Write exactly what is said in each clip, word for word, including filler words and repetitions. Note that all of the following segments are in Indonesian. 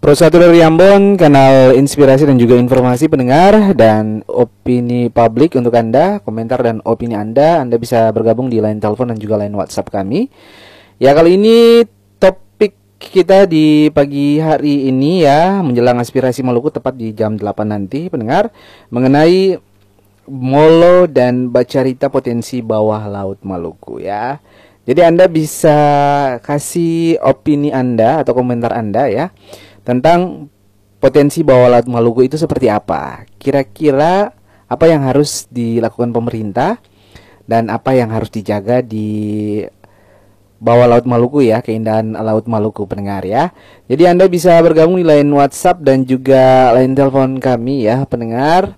Pro satu dari Ambon, kanal inspirasi dan juga informasi pendengar dan opini publik untuk Anda, komentar dan opini Anda. Anda bisa bergabung di line telepon dan juga line WhatsApp kami. Ya, kali ini topik kita di pagi hari ini ya, menjelang aspirasi Maluku tepat di jam delapan nanti pendengar, mengenai Molo dan Bacarita potensi bawah laut Maluku ya. Jadi Anda bisa kasih opini Anda atau komentar Anda ya tentang potensi bawah laut Maluku itu seperti apa. Kira-kira apa yang harus dilakukan pemerintah dan apa yang harus dijaga di bawah laut Maluku ya, keindahan laut Maluku pendengar ya. Jadi Anda bisa bergabung di line WhatsApp dan juga line telepon kami ya pendengar.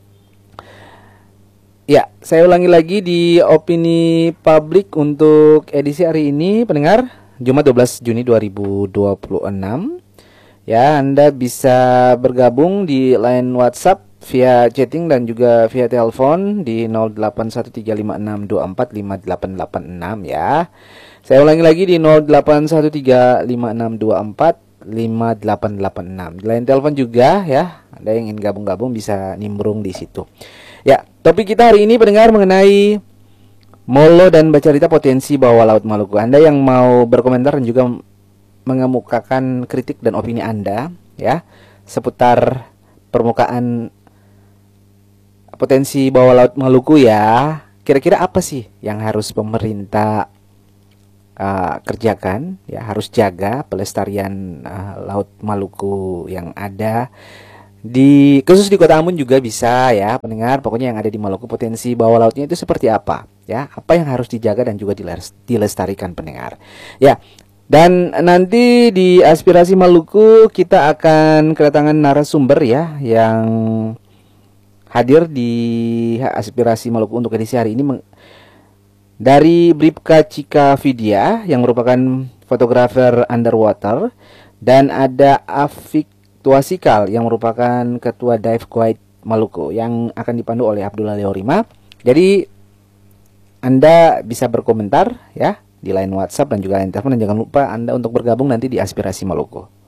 Ya, saya ulangi lagi di opini publik untuk edisi hari ini pendengar, Jumat dua belas Juni dua ribu dua puluh enam. Ya, Anda bisa bergabung di line WhatsApp via chatting dan juga via telepon di nol delapan satu tiga lima enam dua empat lima delapan delapan enam ya. Saya ulangi lagi di nol delapan satu tiga lima enam dua empat lima delapan delapan enam. Di line telepon juga ya. Anda yang ingin gabung-gabung bisa nimbrung di situ. Ya, topik kita hari ini pendengar mengenai Molo dan Bacarita potensi bawah laut Maluku. Anda yang mau berkomentar dan juga mengemukakan kritik dan opini Anda ya seputar permukaan potensi bawah laut Maluku ya. Kira-kira apa sih yang harus pemerintah uh, kerjakan ya, harus jaga pelestarian uh, laut Maluku yang ada di khusus di Kota Ambon juga bisa ya pendengar. Pokoknya yang ada di Maluku potensi bawah lautnya itu seperti apa ya, apa yang harus dijaga dan juga dilestarikan pendengar ya. Dan nanti di aspirasi Maluku kita akan kedatangan narasumber ya yang hadir di aspirasi Maluku untuk edisi hari ini dari Bribka Cika Vidya yang merupakan fotografer underwater, dan ada Afik Tuasikal yang merupakan ketua Dive Guide Maluku yang akan dipandu oleh Abdullah Leorima. Jadi Anda bisa berkomentar ya di line WhatsApp dan juga line telepon, dan jangan lupa Anda untuk bergabung nanti di aspirasi Maluku.